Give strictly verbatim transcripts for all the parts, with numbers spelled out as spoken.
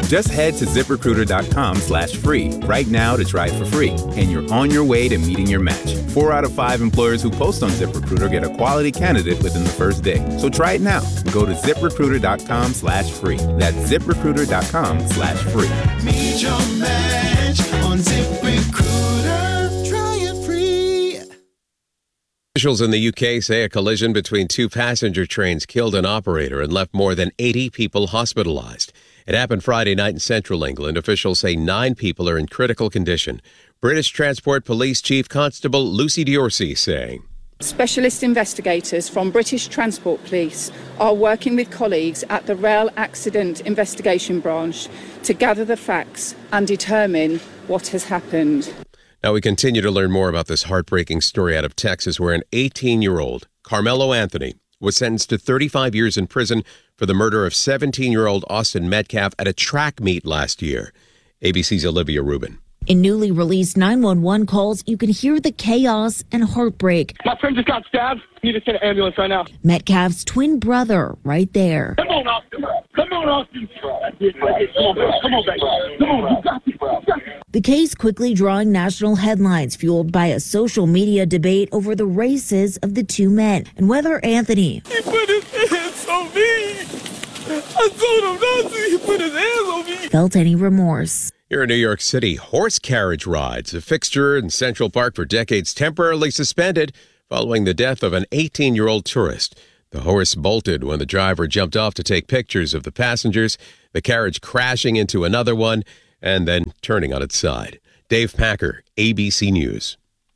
Just head to ZipRecruiter.com slash free right now to try it for free, and you're on your way to meeting your match. Four out of five employers who post on ZipRecruiter get a quality candidate within the first day. So try it now. Go to ZipRecruiter.com slash free. That's ZipRecruiter.com slash free. Meet your match on ZipRecruiter. Try it free. Officials in the U K say a collision between two passenger trains killed an operator and left more than eighty people hospitalized. It happened Friday night in central England. Officials say nine people are in critical condition. British Transport Police Chief Constable Lucy Dorsey saying, Specialist investigators from British Transport Police are working with colleagues at the Rail Accident Investigation Branch to gather the facts and determine what has happened. Now we continue to learn more about this heartbreaking story out of Texas where an eighteen-year-old, Carmelo Anthony, was sentenced to thirty-five years in prison for the murder of seventeen-year-old Austin Metcalf at a track meet last year. A B C's Olivia Rubin. In newly released nine one one calls, you can hear the chaos and heartbreak. My friend just got stabbed. Need to send an ambulance right now. Metcalf's twin brother right there. Come on, Austin. Come on, Austin. Come on, baby. Come on, baby. Come on, you got this. The case quickly drawing national headlines, fueled by a social media debate over the races of the two men and whether Anthony He put his hands on me. I told him not to. He put his hands on me. felt any remorse. Here in New York City, horse carriage rides, a fixture in Central Park for decades, temporarily suspended following the death of an eighteen-year-old tourist. The horse bolted when the driver jumped off to take pictures of the passengers, the carriage crashing into another one, and then turning on its side. Dave Packer, A B C News.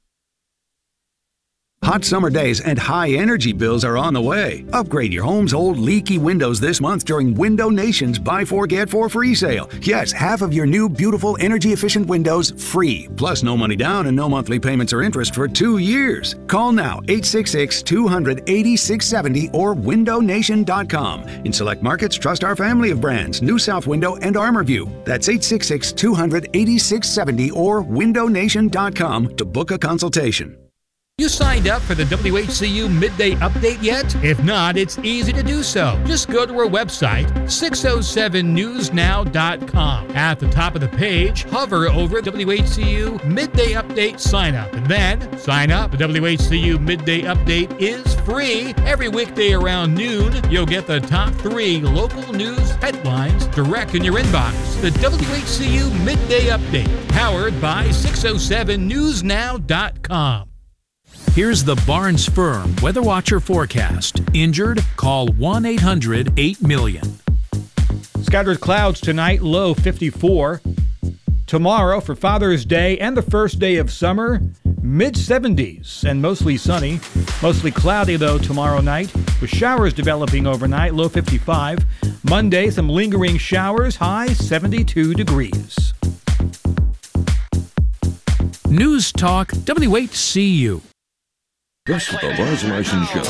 Hot summer days and high energy bills are on the way. Upgrade your home's old leaky windows this month during Window Nation's Buy Four Get Four free sale. Yes, half of your new beautiful energy efficient windows free. Plus no money down and no monthly payments or interest for two years. Call now eight six six, two hundred, eighty-six seventy or window nation dot com. In select markets, trust our family of brands, New South Window and ArmorView. That's eight six six, two hundred, eighty-six seventy or window nation dot com to book a consultation. You signed up for the W H C U Midday Update yet? If not, it's easy to do so. Just go to our website, six oh seven news now dot com. At the top of the page, hover over W H C U Midday Update sign up. And then sign up. The W H C U Midday Update is free. Every weekday around noon, you'll get the top three local news headlines direct in your inbox. The W H C U Midday Update, powered by six oh seven news now dot com. Here's the Barnes Firm Weather Watcher forecast. Injured? Call one eight hundred eight million. Scattered clouds tonight, low fifty-four. Tomorrow for Father's Day and the first day of summer, mid seventies and mostly sunny. Mostly cloudy though tomorrow night with showers developing overnight, low fifty-five. Monday, some lingering showers, high seventy-two degrees. News Talk W H C U. This is the Lars Larson Show.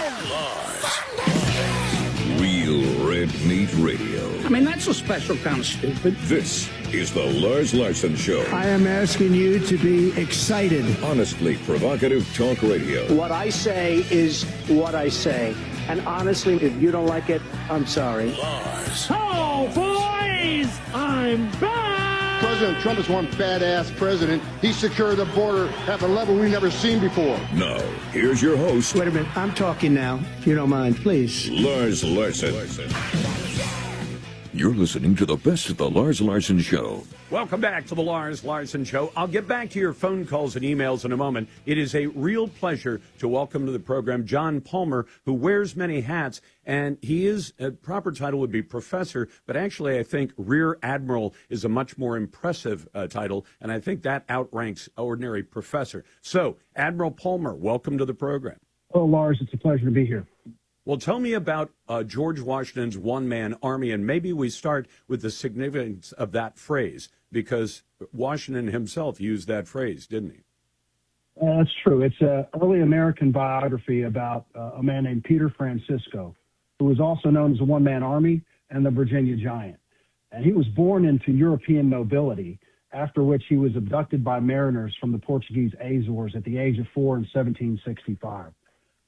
Real Red Meat Radio. I mean, that's a special kind of stupid. This is the Lars Larson Show. I am asking you to be excited. Honestly provocative talk radio. What I say is what I say. And honestly, if you don't like it, I'm sorry. Lars. Oh, boys! I'm back! President Trump is one badass president. He secured the border at a level we've never seen before. Now, here's your host. Wait a minute. I'm talking now, if you don't mind, please. Lars Larson. You're listening to the best of the Lars Larson Show. Welcome back to the Lars Larson Show. I'll get back to your phone calls and emails in a moment. It is a real pleasure to welcome to the program John Palmer, who wears many hats, and he is, a proper title would be professor, but actually I think Rear Admiral is a much more impressive uh, title, and I think that outranks ordinary professor. So, Admiral Palmer, welcome to the program. Oh, Lars, it's a pleasure to be here. Well, tell me about uh, George Washington's one-man army, and maybe we start with the significance of that phrase, because Washington himself used that phrase, didn't he? Uh, that's true. It's an early American biography about uh, a man named Peter Francisco, who was also known as the one-man army and the Virginia Giant. And he was born into European nobility, after which he was abducted by mariners from the Portuguese Azores at the age of four in seventeen sixty-five.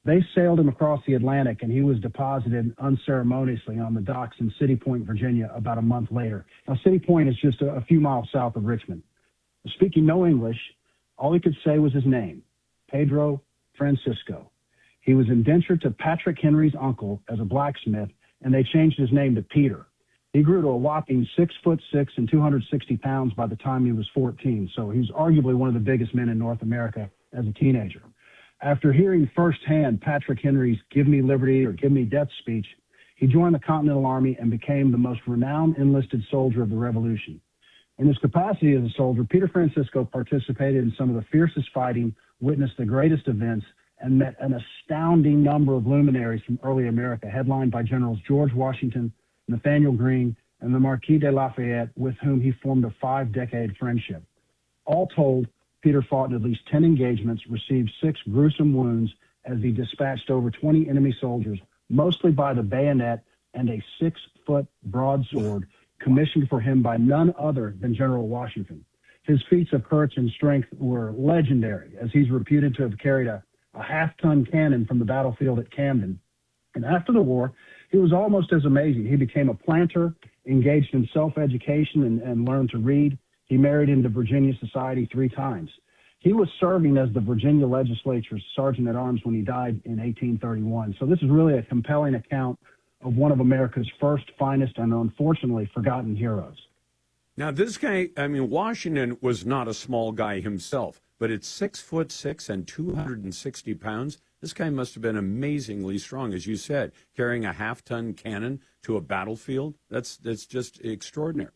They sailed him across the Atlantic, and he was deposited unceremoniously on the docks in City Point, Virginia, about a month later. Now, City Point is just a, a few miles south of Richmond. Speaking no English, all he could say was his name, Pedro Francisco. He was indentured to Patrick Henry's uncle as a blacksmith, and they changed his name to Peter. He grew to a whopping six foot six and two hundred sixty pounds by the time he was fourteen, so he was arguably one of the biggest men in North America as a teenager. After hearing firsthand Patrick Henry's "Give me liberty" or "Give me death" speech, he joined the Continental Army and became the most renowned enlisted soldier of the Revolution. In his capacity as a soldier, Peter Francisco participated in some of the fiercest fighting, witnessed the greatest events, and met an astounding number of luminaries from early America, headlined by Generals George Washington, Nathaniel Greene, and the Marquis de Lafayette, with whom he formed a five-decade friendship. All told, Peter fought in at least ten engagements, received six gruesome wounds as he dispatched over twenty enemy soldiers, mostly by the bayonet and a six-foot broadsword commissioned for him by none other than General Washington. His feats of courage and strength were legendary, as he's reputed to have carried a, a half-ton cannon from the battlefield at Camden. And after the war, he was almost as amazing. He became a planter, engaged in self-education, and, and learned to read. He married into Virginia society three times. He was serving as the Virginia legislature's sergeant-at-arms when he died in eighteen thirty-one. So this is really a compelling account of one of America's first, finest, and unfortunately forgotten heroes. Now, this guy, I mean, Washington was not a small guy himself, but at six foot six and two hundred sixty pounds, this guy must have been amazingly strong, as you said, carrying a half-ton cannon to a battlefield. That's that's just extraordinary.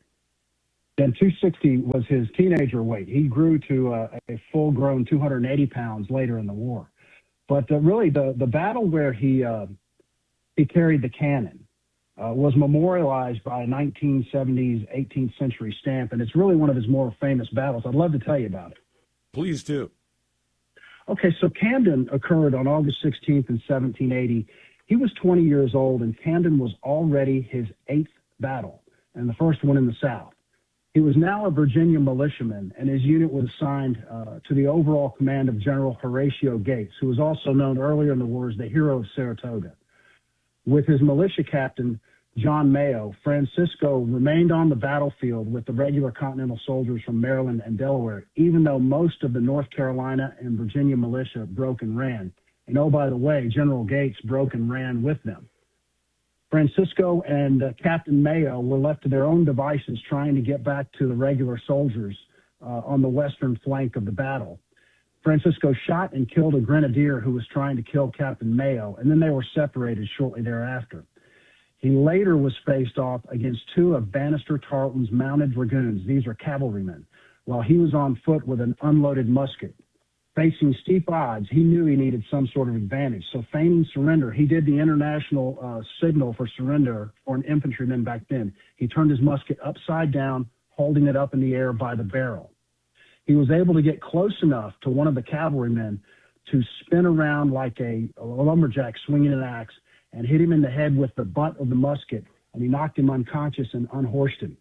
And two sixty was his teenager weight. He grew to a, a full-grown two hundred eighty pounds later in the war. But uh, really, the, the battle where he uh, he carried the cannon uh, was memorialized by a nineteen seventies, eighteenth century stamp, and it's really one of his more famous battles. I'd love to tell you about it. Please do. Okay, so Camden occurred on August sixteenth in seventeen eighty. He was twenty years old, and Camden was already his eighth battle, and the first one in the South. He was now a Virginia militiaman, and his unit was assigned uh, to the overall command of General Horatio Gates, who was also known earlier in the war as the hero of Saratoga. With his militia captain, John Mayo, Francisco remained on the battlefield with the regular Continental soldiers from Maryland and Delaware, even though most of the North Carolina and Virginia militia broke and ran. And oh, by the way, General Gates broke and ran with them. Francisco and uh, Captain Mayo were left to their own devices trying to get back to the regular soldiers uh, on the western flank of the battle. Francisco shot and killed a grenadier who was trying to kill Captain Mayo, and then they were separated shortly thereafter. He later was faced off against two of Bannister Tarleton's mounted dragoons. These are cavalrymen, while he was on foot with an unloaded musket. Facing steep odds, he knew he needed some sort of advantage. So feigning surrender, he did the international uh, signal for surrender for an infantryman back then. He turned his musket upside down, holding it up in the air by the barrel. He was able to get close enough to one of the cavalrymen to spin around like a, a lumberjack swinging an axe and hit him in the head with the butt of the musket, and he knocked him unconscious and unhorsed him.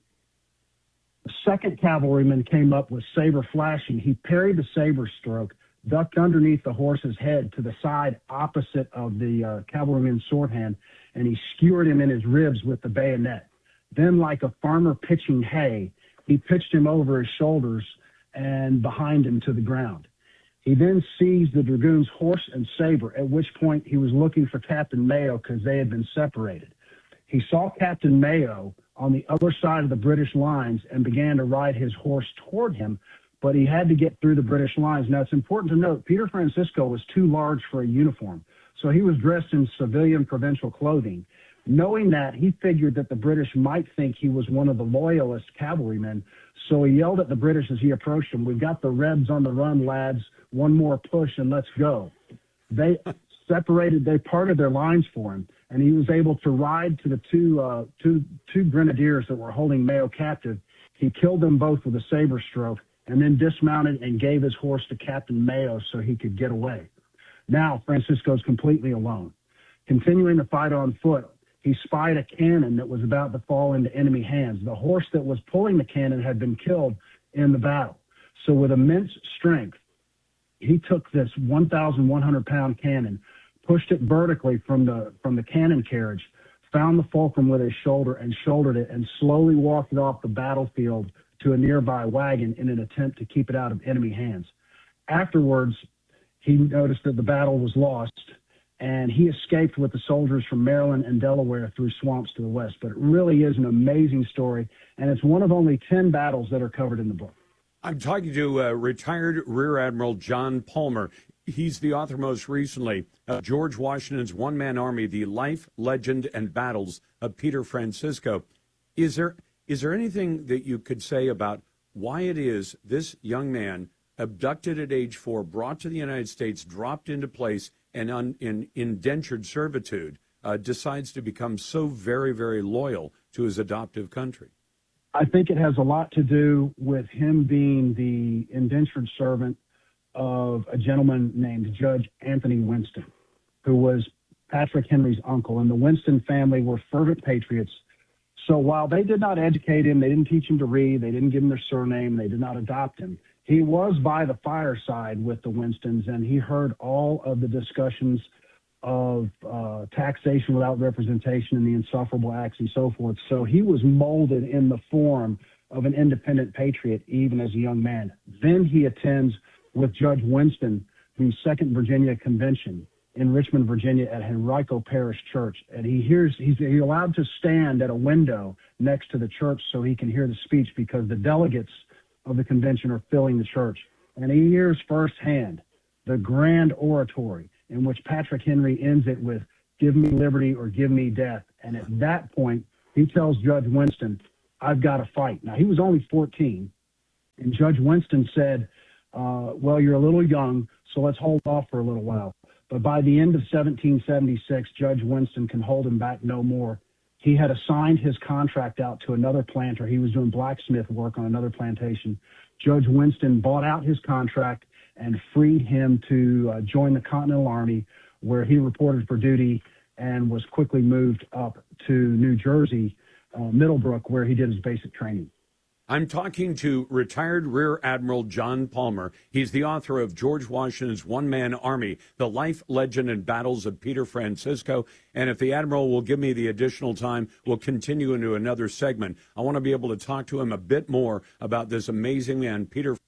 The second cavalryman came up with saber flashing. He parried the saber stroke, ducked underneath the horse's head to the side opposite of the uh, cavalryman's sword hand, and he skewered him in his ribs with the bayonet. Then, like a farmer pitching hay, he pitched him over his shoulders and behind him to the ground. He then seized the dragoon's horse and saber, at which point he was looking for Captain Mayo because they had been separated. He saw Captain Mayo on the other side of the British lines and began to ride his horse toward him, but he had to get through the British lines. Now, it's important to note, Peter Francisco was too large for a uniform, so he was dressed in civilian provincial clothing. Knowing that, he figured that the British might think he was one of the loyalist cavalrymen, so he yelled at the British as he approached them, "We've got the Rebs on the run, lads. One more push and let's go." They separated, they parted their lines for him, and he was able to ride to the two, uh, two, two grenadiers that were holding Mayo captive. He killed them both with a saber stroke and then dismounted and gave his horse to Captain Mayo so he could get away. Now Francisco's completely alone. Continuing the fight on foot, he spied a cannon that was about to fall into enemy hands. The horse that was pulling the cannon had been killed in the battle. So with immense strength, he took this one thousand one hundred pound cannon, pushed it vertically from the from the cannon carriage, found the fulcrum with his shoulder and shouldered it, and slowly walked it off the battlefield to a nearby wagon in an attempt to keep it out of enemy hands. Afterwards, he noticed that the battle was lost, and he escaped with the soldiers from Maryland and Delaware through swamps to the west. But it really is an amazing story, and it's one of only ten battles that are covered in the book. I'm talking to uh, retired Rear Admiral John Palmer. He's the author most recently of George Washington's One-Man Army, The Life, Legend, and Battles of Peter Francisco. Is there is there anything that you could say about why it is this young man, abducted at age four, brought to the United States, dropped into place, and un, in indentured servitude, uh, decides to become so very, very loyal to his adoptive country? I think it has a lot to do with him being the indentured servant of a gentleman named Judge Anthony Winston, who was Patrick Henry's uncle. And the Winston family were fervent patriots. So while they did not educate him, they didn't teach him to read, they didn't give him their surname, they did not adopt him, he was by the fireside with the Winstons, and he heard all of the discussions of uh, taxation without representation and the insufferable acts and so forth. So he was molded in the form of an independent patriot, even as a young man. Then he attends with Judge Winston the Second Virginia Convention in Richmond, Virginia at Henrico Parish Church. And he hears, he's, he's allowed to stand at a window next to the church so he can hear the speech, because the delegates of the convention are filling the church. And he hears firsthand the grand oratory in which Patrick Henry ends it with, "Give me liberty or give me death." And at that point, he tells Judge Winston, "I've got to fight." Now, he was only fourteen, and Judge Winston said, uh, well, you're a little young, so let's hold off for a little while. But by the end of seventeen seventy-six, Judge Winston can hold him back no more. He had assigned his contract out to another planter. He was doing blacksmith work on another plantation. Judge Winston bought out his contract and freed him to uh, join the Continental Army, where he reported for duty and was quickly moved up to New Jersey, uh, Middlebrook, where he did his basic training. I'm talking to retired Rear Admiral John Palmer. He's the author of George Washington's One-Man Army, The Life, Legend, and Battles of Peter Francisco. And if the Admiral will give me the additional time, we'll continue into another segment. I want to be able to talk to him a bit more about this amazing man, Peter.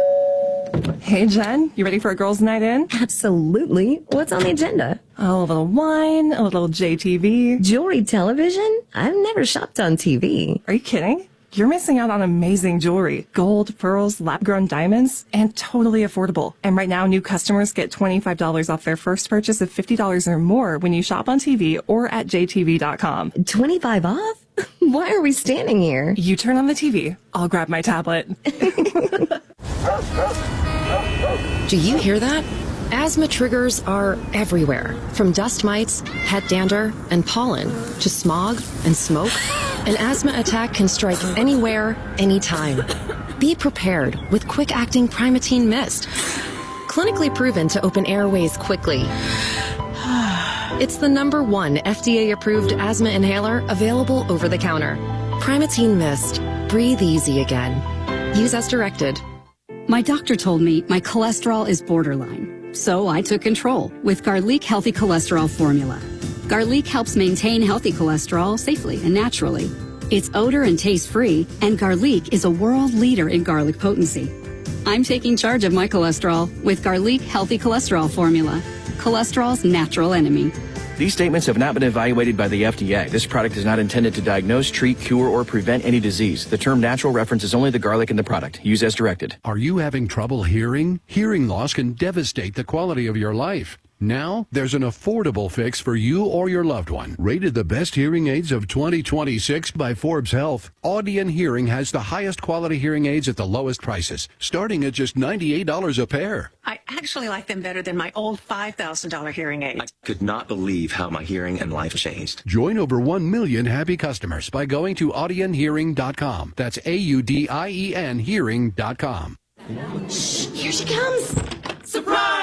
Hey, Jen, you ready for a girls' night in? Absolutely. What's on the agenda? Oh, a little wine, a little J T V. Jewelry television? I've never shopped on T V. Are you kidding? You're missing out on amazing jewelry. Gold, pearls, lab-grown diamonds, and totally affordable. And right now, new customers get twenty-five dollars off their first purchase of fifty dollars or more when you shop on T V or at J T V dot com. twenty-five off? Why are we standing here? You turn on the T V. I'll grab my tablet. Do you hear that? Asthma triggers are everywhere, from dust mites, head dander, and pollen, to smog and smoke. An asthma attack can strike anywhere, anytime. Be prepared with quick-acting Primatene Mist. Clinically proven to open airways quickly. It's the number one F D A-approved asthma inhaler available over the counter. Primatene Mist. Breathe easy again. Use as directed. My doctor told me my cholesterol is borderline, so I took control with Garlic Healthy Cholesterol Formula. Garlic helps maintain healthy cholesterol safely and naturally. It's odor and taste-free, and Garlic is a world leader in garlic potency. I'm taking charge of my cholesterol with Garlic Healthy Cholesterol Formula, cholesterol's natural enemy. These statements have not been evaluated by the F D A. This product is not intended to diagnose, treat, cure, or prevent any disease. The term natural references only the garlic in the product. Use as directed. Are you having trouble hearing? Hearing loss can devastate the quality of your life. Now, there's an affordable fix for you or your loved one. Rated the best hearing aids of twenty twenty-six by Forbes Health, Audion Hearing has the highest quality hearing aids at the lowest prices, starting at just ninety-eight dollars a pair. I actually like them better than my old five thousand dollars hearing aids. I could not believe how my hearing and life changed. Join over one million happy customers by going to audion hearing dot com. That's A U D I E N hearing dot com. Shh, here she comes. Surprise!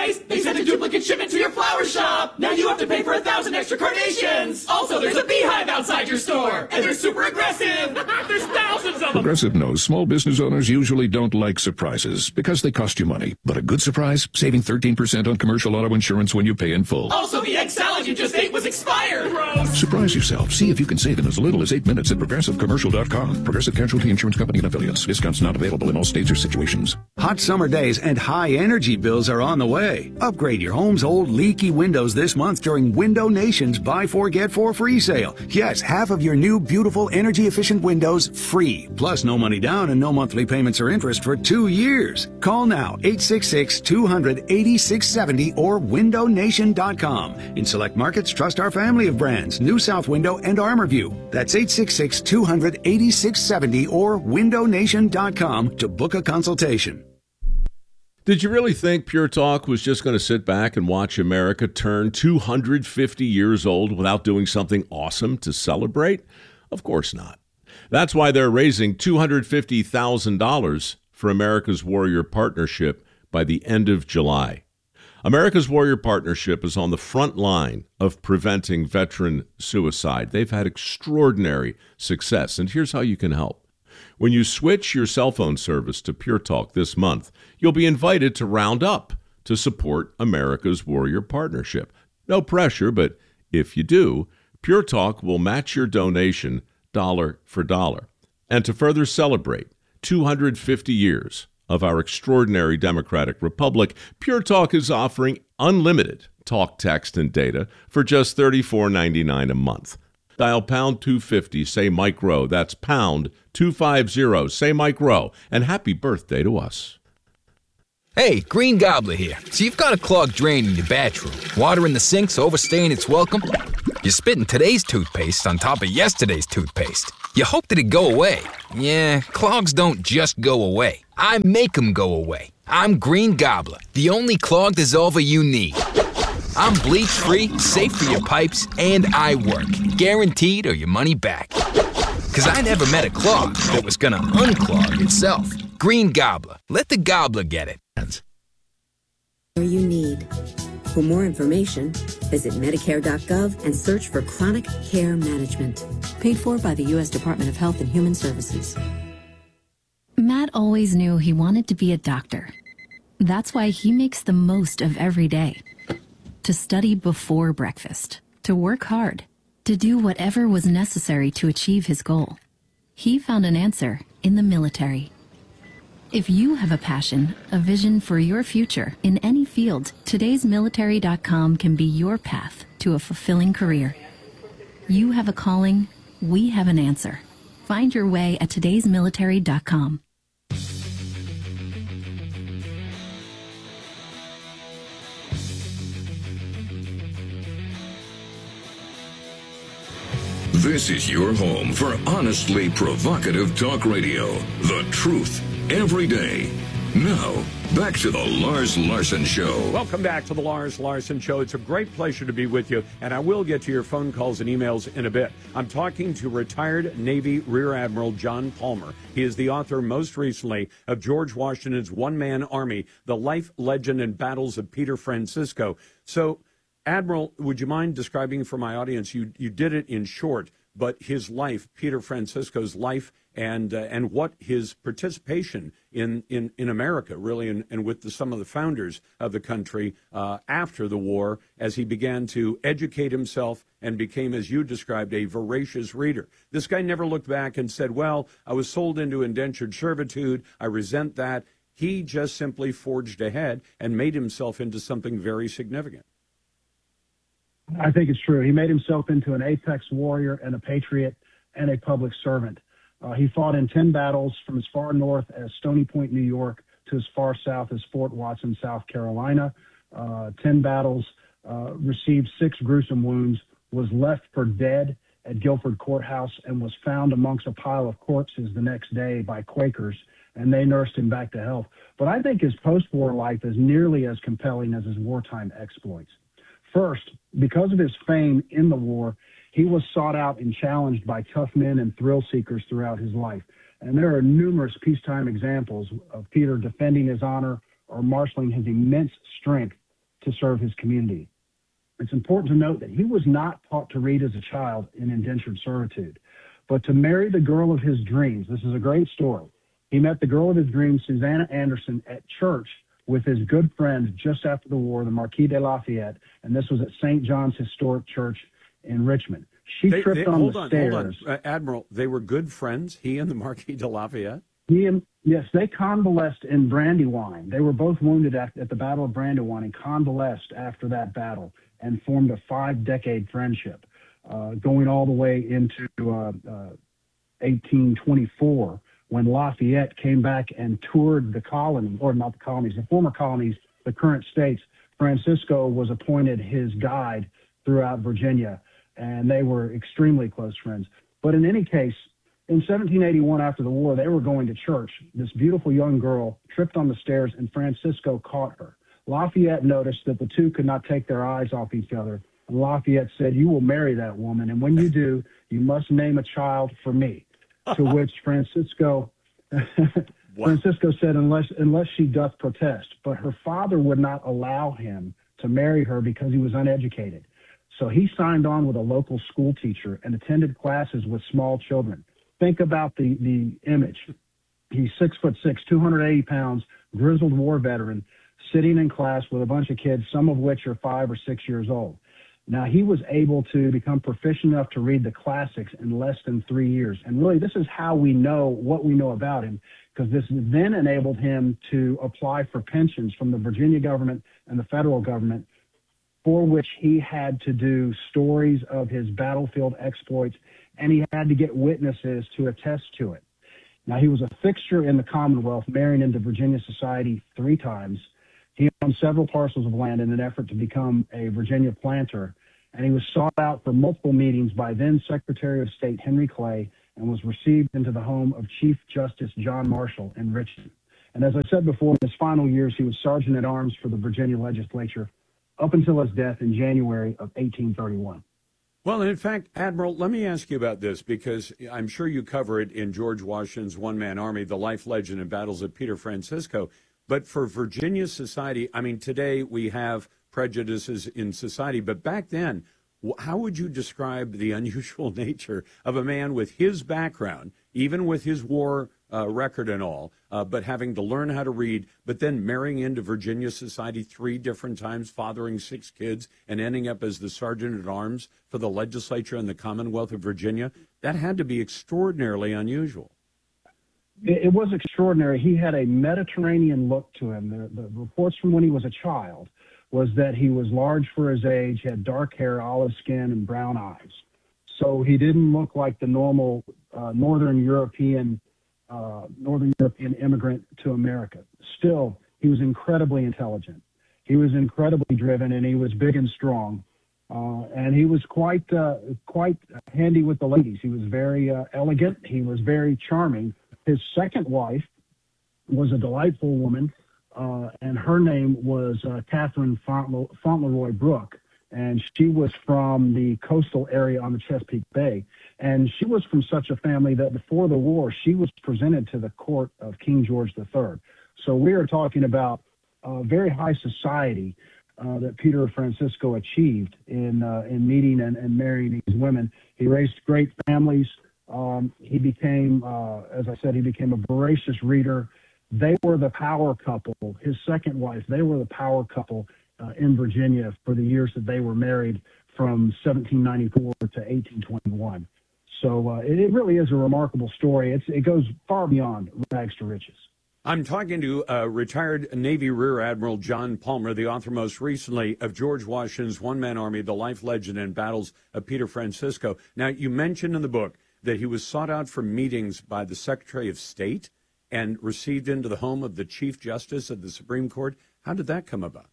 surprise! They sent a duplicate shipment to your flower shop! Now you have to pay for a thousand extra carnations! Also, there's a beehive outside your store! And they're super aggressive! There's thousands of them! Progressive knows small business owners usually don't like surprises because they cost you money. But a good surprise? Saving thirteen percent on commercial auto insurance when you pay in full. Also, the egg salad you just ate was expired! Gross! Surprise yourself. See if you can save in as little as eight minutes at progressive commercial dot com. Progressive Casualty Insurance Company and affiliates. Discounts not available in all states or situations. Hot summer days and high energy bills are on the way. Upgrade your home's old leaky windows this month during Window Nation's Buy Four Get Four free sale. Yes, half of your new beautiful energy efficient windows free. Plus no money down and no monthly payments or interest for two years. Call now eight six six, two hundred, eighty-six seventy or window nation dot com. In select markets, trust our family of brands, New South Window and ArmorView. That's eight six six, two hundred, eighty-six seventy or window nation dot com to book a consultation. Did you really think Pure Talk was just going to sit back and watch America turn two hundred fifty years old without doing something awesome to celebrate? Of course not. That's why they're raising two hundred fifty thousand dollars for America's Warrior Partnership by the end of July. America's Warrior Partnership is on the front line of preventing veteran suicide. They've had extraordinary success, and here's how you can help. When you switch your cell phone service to Pure Talk this month, you'll be invited to round up to support America's Warrior Partnership. No pressure, but if you do, Pure Talk will match your donation dollar for dollar. And to further celebrate two hundred fifty years of our extraordinary democratic republic, Pure Talk is offering unlimited talk, text, and data for just thirty-four ninety-nine a month. Dial pound two fifty, say Mike Rowe. That's pound two fifty, say Mike Rowe. And happy birthday to us. Hey, Green Gobbler here. So you've got a clogged drain in your bathroom. Water in the sink's overstaying its welcome. You're spitting today's toothpaste on top of yesterday's toothpaste. You hope that it go away. Yeah, clogs don't just go away. I make them go away. I'm Green Gobbler, the only clog dissolver you need. I'm bleach-free, safe for your pipes, and I work. Guaranteed or your money back. Because I never met a clog that was going to unclog itself. Green Gobbler. Let the gobbler get it. You need. For more information, visit Medicare dot gov and search for Chronic Care Management. Paid for by the U S Department of Health and Human Services. Matt always knew he wanted to be a doctor. That's why he makes the most of every day. To study before breakfast, to work hard, to do whatever was necessary to achieve his goal. He found an answer in the military. If you have a passion, a vision for your future in any field, todays military dot com can be your path to a fulfilling career. You have a calling, we have an answer. Find your way at todays military dot com. This is your home for honestly provocative talk radio. The truth every day. Now, back to the Lars Larson Show. Welcome back to the Lars Larson Show. It's a great pleasure to be with you, and I will get to your phone calls and emails in a bit. I'm talking to retired Navy Rear Admiral John Palmer. He is the author most recently of George Washington's One-Man Army, The Life, Legend, and Battles of Peter Francisco. So, Admiral, would you mind describing for my audience, you, you did it in short, but his life, Peter Francisco's life, and uh, and what his participation in, in, in America, really, and, and with the, some of the founders of the country uh, after the war, as he began to educate himself and became, as you described, a voracious reader. This guy never looked back and said, well, I was sold into indentured servitude, I resent that. He just simply forged ahead and made himself into something very significant. I think it's true. He made himself into an apex warrior and a patriot and a public servant. Uh, he fought in ten battles from as far north as Stony Point, New York, to as far south as Fort Watson, South Carolina. Uh, ten battles, uh, received six gruesome wounds, was left for dead at Guilford Courthouse, and was found amongst a pile of corpses the next day by Quakers, and they nursed him back to health. But I think his post-war life is nearly as compelling as his wartime exploits. First, because of his fame in the war, he was sought out and challenged by tough men and thrill seekers throughout his life. And there are numerous peacetime examples of Peter defending his honor or marshaling his immense strength to serve his community. It's important to note that he was not taught to read as a child in indentured servitude, but to marry the girl of his dreams. This is a great story. He met the girl of his dreams, Susanna Anderson, at church with his good friend just after the war, the Marquis de Lafayette, and this was at Saint John's Historic Church in Richmond. She They- tripped they- on hold the on, stairs. hold on. Uh, Admiral, they were good friends, he and the Marquis de Lafayette? He and, yes, they convalesced in Brandywine. They were both wounded at, at the Battle of Brandywine and convalesced after that battle and formed a five-decade friendship, uh, going all the way into uh, uh, eighteen twenty-four, when Lafayette came back and toured the colony, or not the colonies, the former colonies, the current states. Francisco was appointed his guide throughout Virginia, and they were extremely close friends. But in any case, in seventeen eighty-one, after the war, they were going to church. This beautiful young girl tripped on the stairs, and Francisco caught her. Lafayette noticed that the two could not take their eyes off each other. And Lafayette said, "You will marry that woman, and when you do, you must name a child for me." To which Francisco Francisco said, unless unless she doth protest. But her father would not allow him to marry her because he was uneducated. So he signed on with a local school teacher and attended classes with small children. Think about the, the image. He's six foot six, two hundred eighty pounds, grizzled war veteran, sitting in class with a bunch of kids, some of which are five or six years old. Now, he was able to become proficient enough to read the classics in less than three years. And really, this is how we know what we know about him, because this then enabled him to apply for pensions from the Virginia government and the federal government, for which he had to do stories of his battlefield exploits, and he had to get witnesses to attest to it. Now, he was a fixture in the Commonwealth, marrying into Virginia society three times. He owned several parcels of land in an effort to become a Virginia planter, and he was sought out for multiple meetings by then Secretary of State Henry Clay and was received into the home of Chief Justice John Marshall in Richmond. And as I said before, in his final years, he was Sergeant at Arms for the Virginia legislature up until his death in January of eighteen thirty-one. Well, in fact, Admiral, let me ask you about this, because I'm sure you cover it in George Washington's One-Man Army, The Life, Legend, and Battles of Peter Francisco. But for Virginia society, I mean, today we have prejudices in society, but back then, how would you describe the unusual nature of a man with his background, even with his war uh, record and all, uh, but having to learn how to read, but then marrying into Virginia society three different times, fathering six kids, and ending up as the Sergeant at Arms for the legislature in the Commonwealth of Virginia? That had to be extraordinarily unusual. It, it was extraordinary. He had a Mediterranean look to him. The, the reports from when he was a child was that he was large for his age, had dark hair, olive skin, and brown eyes. So he didn't look like the normal uh, Northern European uh, Northern European immigrant to America. Still, he was incredibly intelligent. He was incredibly driven, and he was big and strong. Uh, and he was quite uh, quite handy with the ladies. He was very uh, elegant. He was very charming. His second wife was a delightful woman, uh, and her name was uh, Catherine Fauntleroy, Fauntleroy Brooke, and she was from the coastal area on the Chesapeake Bay. And she was from such a family that before the war, she was presented to the court of King George the Third. So we are talking about uh, very high society uh, that Peter Francisco achieved in uh, in meeting and, and marrying these women. He raised great families. Um, he became, uh, as I said, he became a voracious reader. They were the power couple. His second wife, they were the power couple uh, in Virginia for the years that they were married, from seventeen ninety-four to eighteen twenty-one. So uh, it, it really is a remarkable story. It's, it goes far beyond rags to riches. I'm talking to uh, retired Navy Rear Admiral John Palmer, the author most recently of George Washington's One-Man Army, The Life, Legend, and Battles of Peter Francisco. Now, you mentioned in the book that he was sought out for meetings by the Secretary of State and received into the home of the Chief Justice of the Supreme Court. How did that come about?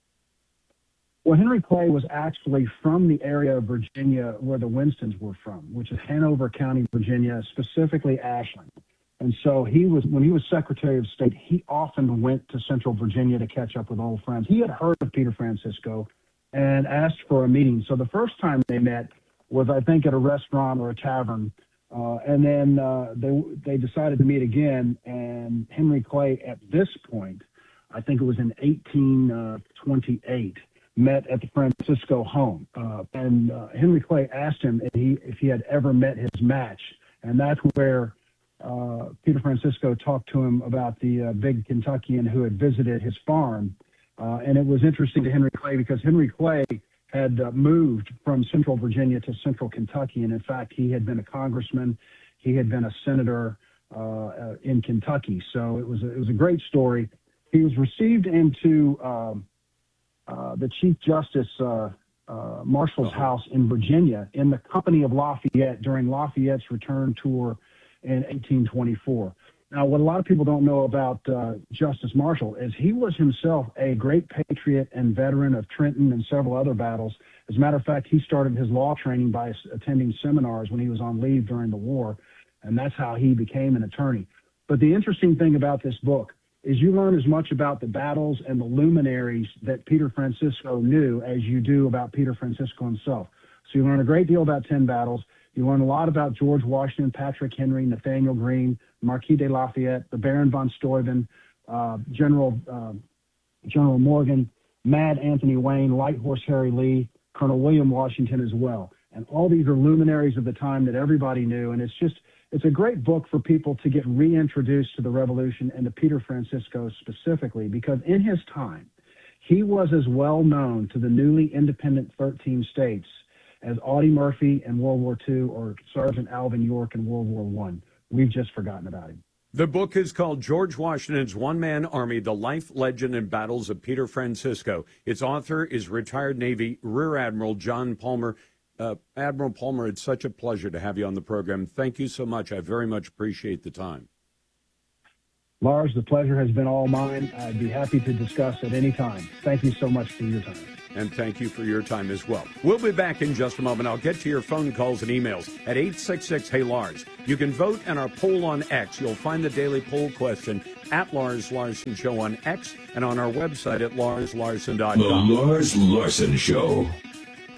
Well, Henry Clay was actually from the area of Virginia where the Winstons were from, which is Hanover County, Virginia, specifically Ashland. And so he was, when he was Secretary of State, he often went to Central Virginia to catch up with old friends. He had heard of Peter Francisco and asked for a meeting. So the first time they met was, I think, at a restaurant or a tavern. Uh, and then uh, they they decided to meet again. And Henry Clay, at this point, I think it was in eighteen twenty-eight, met at the Francisco home. Uh, and uh, Henry Clay asked him if he, if he had ever met his match. And that's where uh, Peter Francisco talked to him about the uh, big Kentuckian who had visited his farm. Uh, and it was interesting to Henry Clay because Henry Clay had uh, moved from central Virginia to central Kentucky. And in fact, he had been a congressman. He had been a senator uh, uh, in Kentucky. So it was a, it was a great story. He was received into um, uh, the Chief Justice uh, uh, Marshall's house in Virginia in the company of Lafayette during Lafayette's return tour in eighteen twenty-four. Now, what a lot of people don't know about uh, Justice Marshall is he was himself a great patriot and veteran of Trenton and several other battles. As a matter of fact, he started his law training by attending seminars when he was on leave during the war, and that's how he became an attorney. But the interesting thing about this book is you learn as much about the battles and the luminaries that Peter Francisco knew as you do about Peter Francisco himself. So you learn a great deal about ten battles. You learn a lot about George Washington, Patrick Henry, Nathaniel Greene, Marquis de Lafayette, the Baron von Steuben, uh, General uh, General Morgan, Mad Anthony Wayne, Light Horse Harry Lee, Colonel William Washington as well. And all these are luminaries of the time that everybody knew. And it's just, it's a great book for people to get reintroduced to the Revolution and to Peter Francisco specifically, because in his time, he was as well known to the newly independent thirteen states as Audie Murphy in World War Two or Sergeant Alvin York in World War One. We've just forgotten about him. The book is called George Washington's One-Man Army, The Life, Legend, and Battles of Peter Francisco. Its author is retired Navy Rear Admiral John Palmer. Uh, Admiral Palmer, it's such a pleasure to have you on the program. Thank you so much. I very much appreciate the time. Lars, the pleasure has been all mine. I'd be happy to discuss at any time. Thank you so much for your time. And thank you for your time as well. We'll be back in just a moment. I'll get to your phone calls and emails at eight six six, hey Lars. You can vote in our poll on X. You'll find the daily poll question at Lars Larson Show on X and on our website at lars larson dot com. The Lars Larson Show.